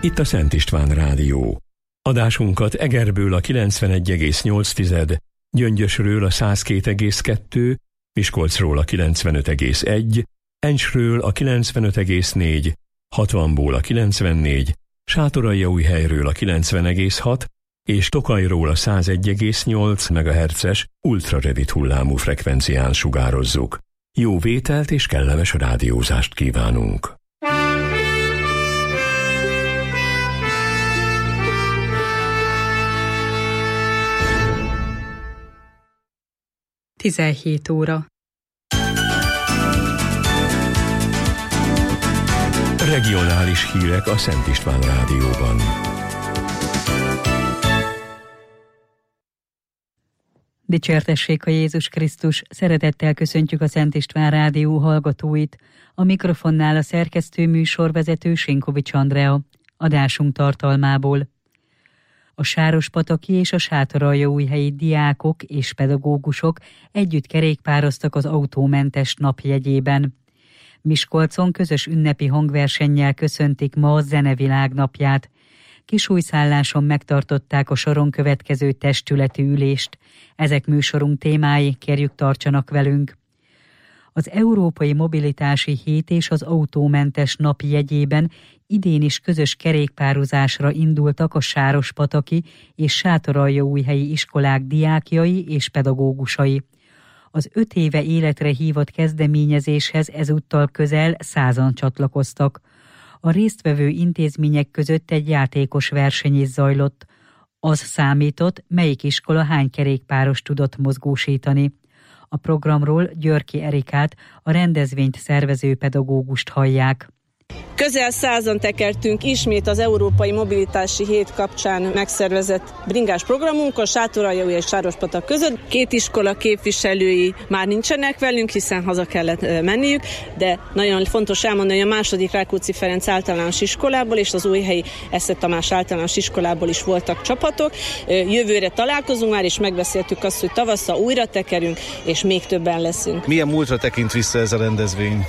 Itt a Szent István Rádió. Adásunkat Egerből a 91,8, Gyöngyösről a 102,2, Miskolcról a 95,1, Encsről a 95,4, 60-ból a 94, Sátoraljaújhelyről a 90,6 és Tokajról a 101,8 MHz-es ultrarövid hullámú frekvencián sugározzuk. Jó vételt és kellemes rádiózást kívánunk! Tizenhét óra. Regionális hírek a Szent István Rádióban. Dicsértessék a Jézus Krisztus, szeretettel köszöntjük a Szent István Rádió hallgatóit. A mikrofonnál a szerkesztő műsorvezető Sinkovics Andrea. Adásunk tartalmából. A sárospataki és a sátoraljaújhelyi diákok és pedagógusok együtt kerékpároztak az autómentes nap jegyében. Miskolcon közös ünnepi hangversennyel köszöntik ma a Zenevilág napját. Kisújszálláson megtartották a soron következő testületi ülést. Ezek műsorunk témái, kérjük tartsanak velünk. Az Európai Mobilitási Hét és az Autómentes Nap jegyében idén is közös kerékpározásra indultak a sárospataki és sátoraljaújhelyi iskolák diákjai és pedagógusai. Az 5 éve életre hívott kezdeményezéshez ezúttal közel 100-an csatlakoztak. A résztvevő intézmények között egy játékos verseny is zajlott. Az számított, melyik iskola hány kerékpáros tudott mozgósítani. A programról Györki Erikát, a rendezvényt szervező pedagógust hallják. Közel 100-an tekertünk ismét az Európai Mobilitási Hét kapcsán megszervezett bringás programunkon Sátoraljaújhely és Sárospatak között. 2 iskola képviselői már nincsenek velünk, hiszen haza kellett menniük, de nagyon fontos elmondani, hogy a második Rákóczi Ferenc általános iskolából és az újhelyi Eszter Tamás általános iskolából is voltak csapatok. Jövőre találkozunk már, és megbeszéltük azt, hogy tavasszal újra tekerünk, és még többen leszünk. Milyen múltra tekint vissza ez a rendezvény?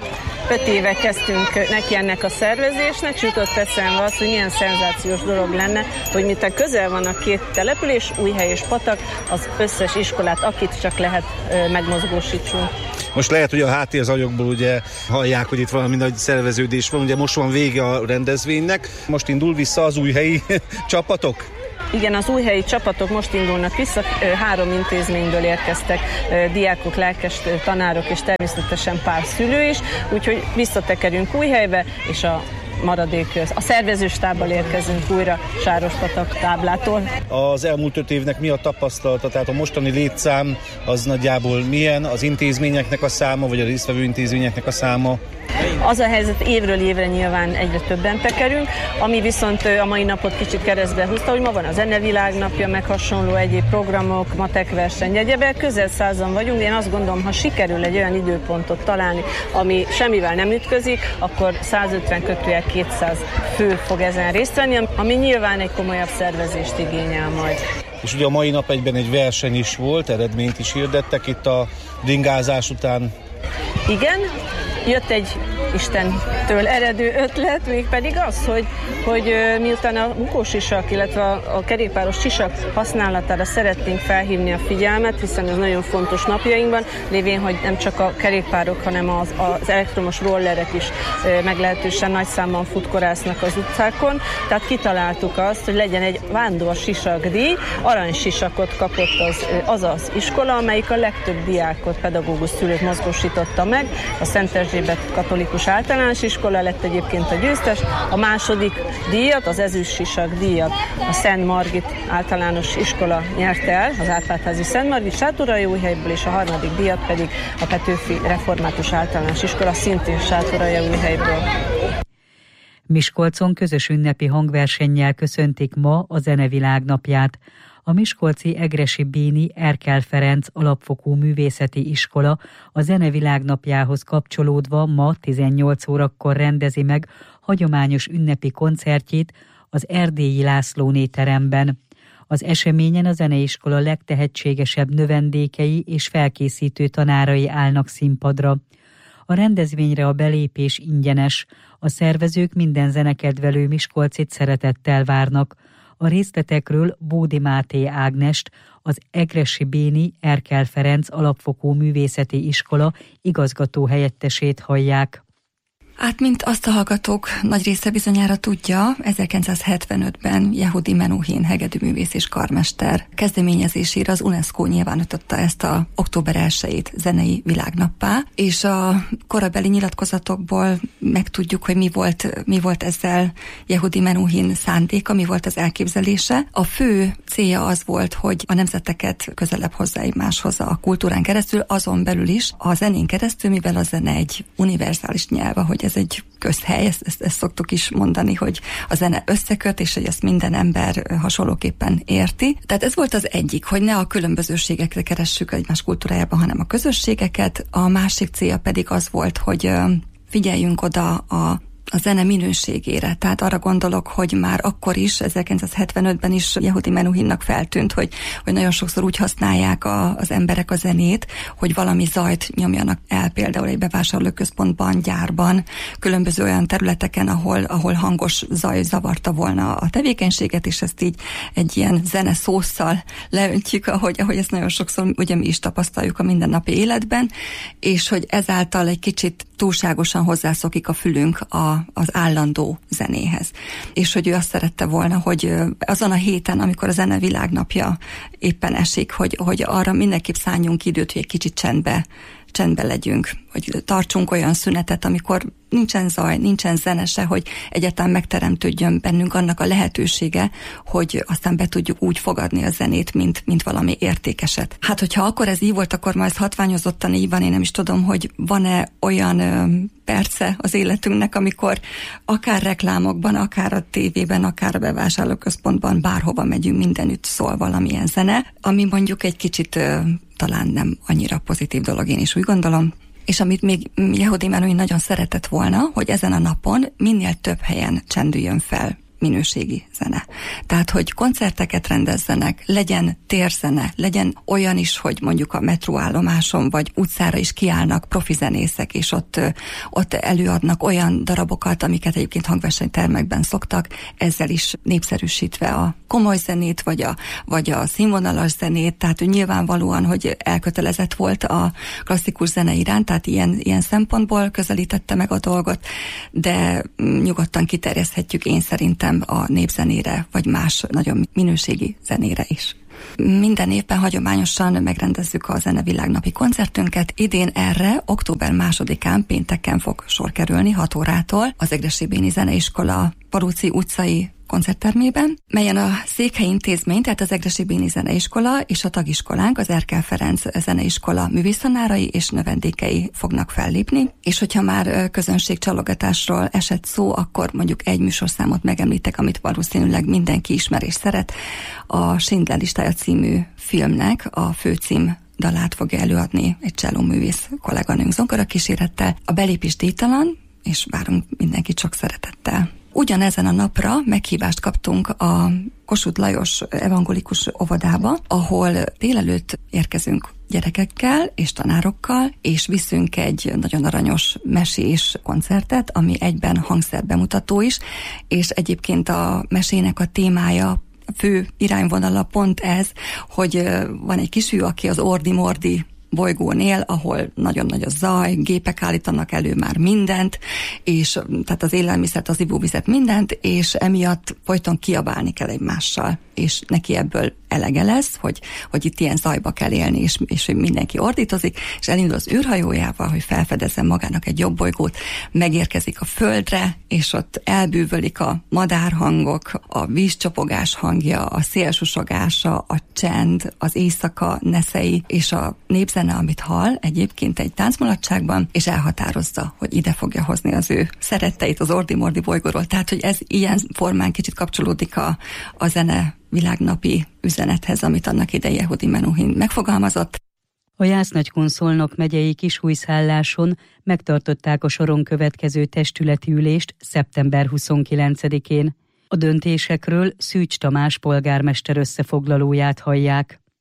5 éve kezdtünk neki ennek a szervezésnek, és jutott eszembe az, hogy milyen szenzációs dolog lenne, hogy miután közel van a 2 település, Újhely és Patak, az összes iskolát, akit csak lehet, megmozgósítsunk. Most lehet, hogy a háttérzajokból ugye hallják, hogy itt valami nagy szerveződés van, ugye most van vége a rendezvénynek, most indul vissza az újhelyi csapatok? Igen, az újhelyi csapatok most indulnak vissza, 3 intézményből érkeztek diákok, lelkes tanárok és természetesen pár szülő is, úgyhogy visszatekerünk Újhelybe, és a szervezőstábbal érkezünk újra Sárospatak táblától. Az elmúlt 5 évnek mi a tapasztalata? Tehát a mostani létszám az nagyjából milyen? Az intézményeknek a száma, vagy a résztvevő intézményeknek a száma? Az a helyzet, évről évre nyilván egyre többen tekerünk, ami viszont a mai napot kicsit keresztbe húzta, hogy ma van a Zenevilág napja, meg hasonló egyéb programok, matekverseny, egyebek, közel 100-an vagyunk, én azt gondolom, ha sikerül egy olyan időpontot találni, ami semmivel nem ütközik, akkor 150-200 fő fog ezen részt venni, ami nyilván egy komolyabb szervezést igényel majd. És ugye a mai nap egyben egy verseny is volt, eredményt is hirdettek itt a bringázás után. Igen, jött egy Istentől eredő ötlet, mégpedig az, hogy miután a bukósisak, illetve a kerékpáros sisak használatára szeretnénk felhívni a figyelmet, hiszen ez nagyon fontos napjainkban, lévén, hogy nem csak a kerékpárok, hanem az elektromos rollerek is meglehetősen nagy számban futkorásznak az utcákon. Tehát kitaláltuk azt, hogy legyen egy vándor sisakdíj, aranysisakot kapott az iskola, amelyik a legtöbb diákot, pedagógus szülőt mozgósította meg. A Szent Erzsébet katolikus általános iskola lett egyébként a győztes, a második díjat, az ezüstsisak díjat a Szent Margit általános iskola nyerte el, az Árpád-házi Szent Margit Sátoraljaújhelyből, és a harmadik díjat pedig a Petőfi Református általános iskola szintén Sátoraljaújhelyből. Miskolcon közös ünnepi hangversennyel köszöntik ma a Zenevilág napját. A miskolci Egressy Béni Erkel Ferenc alapfokú művészeti iskola a Zenevilág napjához kapcsolódva ma 18 órakor rendezi meg hagyományos ünnepi koncertjét az Erdélyi Lászlóné teremben. Az eseményen a zeneiskola legtehetségesebb növendékei és felkészítő tanárai állnak színpadra. A rendezvényre a belépés ingyenes. A szervezők minden zenekedvelő miskolcit szeretettel várnak. A részletekről Bódi Máté Ágnest, az Egressy Béni Erkel Ferenc Alapfokú Művészeti Iskola igazgató helyettesét hallják. Hát, mint azt a hallgatók nagy része bizonyára tudja, 1975-ben Yehudi Menuhin hegedűművész és karmester kezdeményezésére az UNESCO nyilvánította ezt a október 1-ét zenei világnappá, és a korabeli nyilatkozatokból megtudjuk, hogy mi volt ezzel Yehudi Menuhin szándéka, mi volt az elképzelése. A fő célja az volt, hogy a nemzeteket közelebb hozzá egymáshoz a kultúrán keresztül, azon belül is a zenén keresztül, mivel a zene egy univerzális nyelv, hogy ez egy közhely, ezt szoktuk is mondani, hogy a zene összeköt, és hogy ezt minden ember hasonlóképpen érti. Tehát ez volt az egyik, hogy ne a különbözőségekre keressük egymás kultúrájában, hanem a közösségeket. A másik célja pedig az volt, hogy figyeljünk oda a zene minőségére. Tehát arra gondolok, hogy már akkor is, 1975-ben is Yehudi Menuhinnak feltűnt, hogy nagyon sokszor úgy használják az emberek a zenét, hogy valami zajt nyomjanak el, például egy bevásárlóközpontban, gyárban, különböző olyan területeken, ahol hangos zaj zavarta volna a tevékenységet, és ezt így egy ilyen zeneszósszal leöntjük, ahogy ezt nagyon sokszor ugye mi is tapasztaljuk a mindennapi életben, és hogy ezáltal egy kicsit túlságosan hozzászokik a fülünk az állandó zenéhez. És hogy ő azt szerette volna, hogy azon a héten, amikor a zene világnapja éppen esik, hogy arra mindenképp szálljunk időt, hogy egy kicsit csendbe legyünk, hogy tartsunk olyan szünetet, amikor nincsen zaj, nincsen zene se, hogy egyáltalán megteremtődjön bennünk annak a lehetősége, hogy aztán be tudjuk úgy fogadni a zenét, mint valami értékeset. Hát, hogyha akkor ez így volt, akkor ma ez hatványozottan így van, én nem is tudom, hogy van-e olyan perce az életünknek, amikor akár reklámokban, akár a tévében, akár a bevásárlóközpontban, bárhova megyünk, mindenütt szól valamilyen zene, ami mondjuk egy kicsit talán nem annyira pozitív dolog, én is úgy gondolom. És amit még Yehudi Menuhin nagyon szeretett volna, hogy ezen a napon minél több helyen csendüljön fel minőségi zene. Tehát, hogy koncerteket rendezzenek, legyen térzene, legyen olyan is, hogy mondjuk a metróállomáson vagy utcára is kiállnak profi zenészek, és ott előadnak olyan darabokat, amiket egyébként hangversenytermekben szoktak, ezzel is népszerűsítve a komoly zenét, vagy a színvonalas zenét, tehát hogy nyilvánvalóan, hogy elkötelezett volt a klasszikus zene iránt, tehát ilyen szempontból közelítette meg a dolgot, de nyugodtan kiterjeszthetjük én szerintem a népzenére, vagy más nagyon minőségi zenére is. Minden évben hagyományosan megrendezzük a zenevilágnapi koncertünket. Idén erre október 2-án pénteken fog sor kerülni 6 órától az Egressy Béni Zeneiskola Paróci utcai koncerttermében, melyen a székhelyi intézmény, tehát az Egressy Béni Zeneiskola és a tagiskolánk, az Erkel Ferenc Zeneiskola művésztanárai és növendékei fognak fellépni, és hogyha már közönségcsalogatásról esett szó, akkor mondjuk egy műsorszámot megemlítek, amit valószínűleg mindenki ismer és szeret. A Schindler listája című filmnek a főcím dalát fogja előadni egy csellóművész kolléganőnk zongorakísérettel. A belépés díjtalan, és várunk mindenkit sok szeretettel. Ugyanezen a napra meghívást kaptunk a Kossuth Lajos evangelikus óvodába, ahol délelőtt érkezünk gyerekekkel és tanárokkal, és viszünk egy nagyon aranyos mesés koncertet, ami egyben hangszerbemutató is, és egyébként a mesének a témája, a fő irányvonala pont ez, hogy van egy kisfiú, aki az ordi-mordi bolygón él, ahol nagyon nagy a zaj, gépek állítanak elő már mindent, és tehát az élelmiszert, az ivóvizet, mindent, és emiatt folyton kiabálni kell egymással, és neki ebből elege lesz, hogy itt ilyen zajba kell élni, és hogy mindenki ordítozik, és elindul az űrhajójával, hogy felfedezzen magának egy jobb bolygót, megérkezik a Földre, és ott elbűvölik a madárhangok, a vízcsapogás hangja, a szélsusogása, a csend, az éjszaka neszei, és a népzene, amit hall egyébként egy táncmulatságban, és elhatározza, hogy ide fogja hozni az ő szeretteit az ordi-mordi bolygóról. Tehát, hogy ez ilyen formán kicsit kapcsolódik a zene világnapi üzenethez, amit annak idején Yehudi Menuhin megfogalmazott. A Jász-Nagykun-Szolnok megyei Kisújszálláson megtartották a soron következő testületi ülést szeptember 29-én. A döntésekről Szűcs Tamás polgármester összefoglalóját hallják.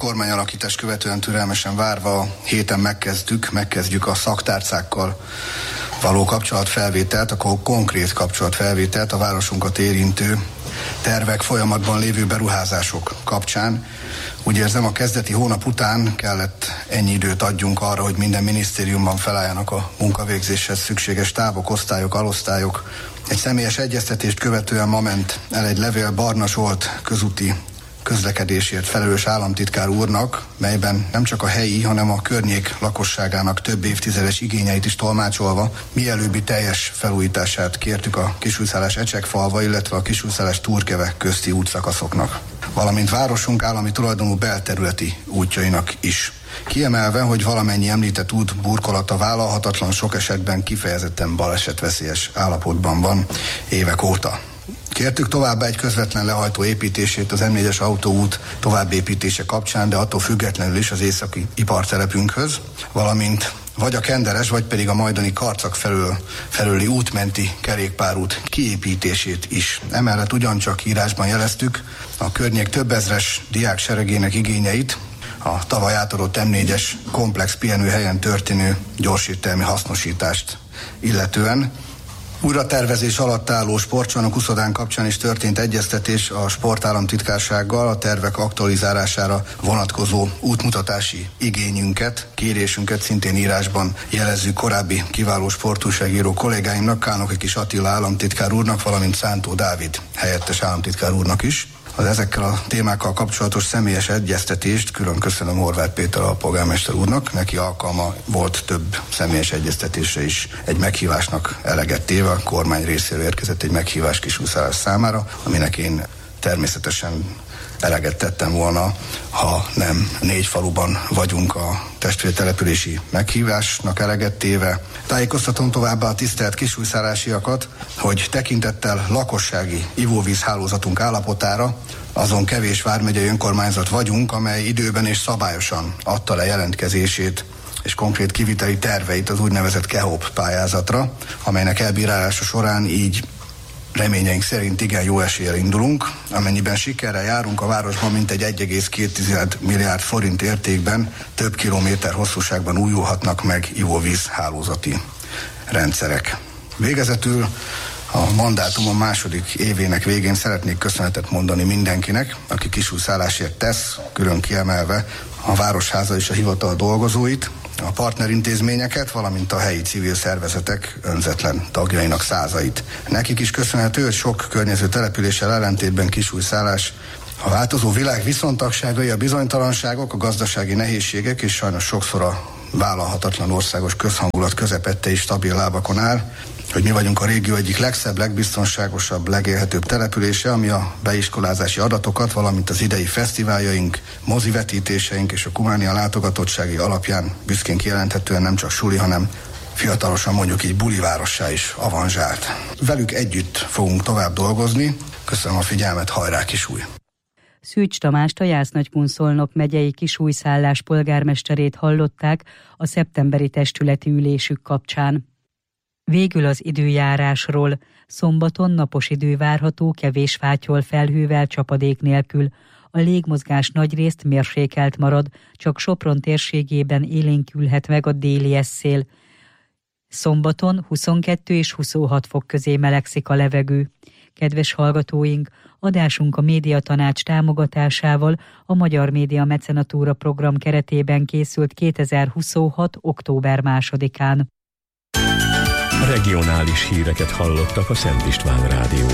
Kormányalakítás követően türelmesen várva héten megkezdjük a szaktárcákkal való kapcsolatfelvételt, akkor konkrét kapcsolatfelvételt a városunkat érintő tervek, folyamatban lévő beruházások kapcsán. Úgy érzem, a kezdeti hónap után kellett ennyi időt adjunk arra, hogy minden minisztériumban felálljanak a munkavégzéshez szükséges tábok, osztályok, alosztályok. Egy személyes egyeztetést követően ma ment el egy levél Barna Zsolt közúti közlekedésért felelős államtitkár úrnak, melyben nem csak a helyi, hanem a környék lakosságának több évtizedes igényeit is tolmácsolva mielőbbi teljes felújítását kértük a Kisújszálás Ecsekfalva, illetve a Kisújszálás Turkeve közti útszakaszoknak, valamint városunk állami tulajdonú belterületi útjainak is. Kiemelve, hogy valamennyi említett út burkolata vállalhatatlan, sok esetben kifejezetten balesetveszélyes állapotban van évek óta. Kértük továbbá egy közvetlen lehajtó építését az M4-es autóút továbbépítése kapcsán, de attól függetlenül is az északi ipartelepünkhöz, valamint vagy a Kenderes, vagy pedig a majdani Karcag felőli útmenti kerékpárút kiépítését is. Emellett ugyancsak írásban jeleztük a környék több ezres diák seregének igényeit, a tavaly átadott M4-es komplex pihenőhelyen történő gyorséttermi hasznosítást illetően. Újratervezés alatt álló sportcsarnok uszodán kapcsán is történt egyeztetés a sportállamtitkársággal, a tervek aktualizálására vonatkozó útmutatási igényünket, kérésünket szintén írásban jelezzük korábbi kiváló sportújságíró kollégáimnak, Kánoki Kis Attila államtitkár úrnak, valamint Szántó Dávid helyettes államtitkár úrnak is. Az ezekkel a témákkal kapcsolatos személyes egyeztetést külön köszönöm Horváth Péter alpolgármester úrnak, neki alkalma volt több személyes egyeztetésre is, egy meghívásnak eleget téve, a kormány részéről érkezett egy meghívás Kisújszálás számára, aminek én természetesen eleget tettem volna, ha nem 4 faluban vagyunk a testvértelepülési meghívásnak eleget téve. Tájékoztatom továbbá a tisztelt kisújszálásiakat, hogy tekintettel lakossági ivóvízhálózatunk állapotára azon kevés vármegyei önkormányzat vagyunk, amely időben és szabályosan adta le jelentkezését és konkrét kiviteli terveit az úgynevezett KEHOP pályázatra, amelynek elbírálása során így reményeink szerint igen jó eséllyel indulunk, amennyiben sikerrel járunk, a városban mintegy 1,2 milliárd forint értékben több kilométer hosszúságban újulhatnak meg ivóvíz hálózati rendszerek. Végezetül a mandátumom második évének végén szeretnék köszönetet mondani mindenkinek, aki Kisújszálásért tesz, külön kiemelve a Városháza és a hivatal dolgozóit, a partnerintézményeket, valamint a helyi civil szervezetek önzetlen tagjainak százait. Nekik is köszönhető, hogy sok környező településsel ellentétben Kisújszálás a változó világ viszontagságai, a bizonytalanságok, a gazdasági nehézségek és sajnos sokszor a vállalhatatlan országos közhangulat közepette is stabil lábakon áll, hogy mi vagyunk a régió egyik legszebb, legbiztonságosabb, legélhetőbb települése, ami a beiskolázási adatokat, valamint az idei fesztiváljaink, mozivetítéseink és a Kumánia látogatottsági alapján büszkén kijelenthetően nem csak suli, hanem fiatalosan mondjuk így bulivárossá is avanzsált. Velük együtt fogunk tovább dolgozni. Köszönöm a figyelmet, hajrá Kisúj! Szűcs Tamást, a Jász-Nagykun-Szolnok megyei Kisújszállás polgármesterét hallották a szeptemberi testületi ülésük kapcsán. Végül az időjárásról. Szombaton napos idő várható, kevés fátyol felhővel, csapadék nélkül. A légmozgás nagyrészt mérsékelt marad, csak Sopron térségében élénkülhet meg a déli eszél. Szombaton 22 és 26 fok közé melegszik a levegő. Kedves hallgatóink, adásunk a Médiatanács támogatásával a Magyar Média Mecenatúra program keretében készült 2026. október 2-án. Regionális híreket hallottak a Szent István Rádió.